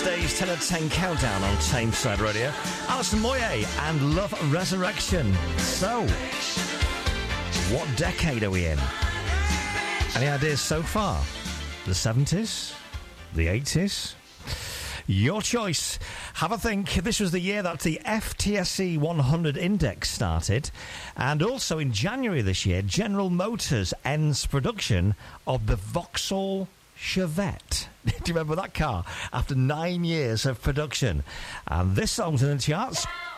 Wednesday's 10 at 10 countdown on Tameside Radio. Alison Moyet and Love Resurrection. So, what decade are we in? Any ideas so far? The 70s? The 80s? Your choice. Have a think. This was the year that the FTSE 100 index started. And also in January this year, General Motors ends production of the Vauxhall Chevette. Do you remember that car? After 9 years of production. And this song's in the charts.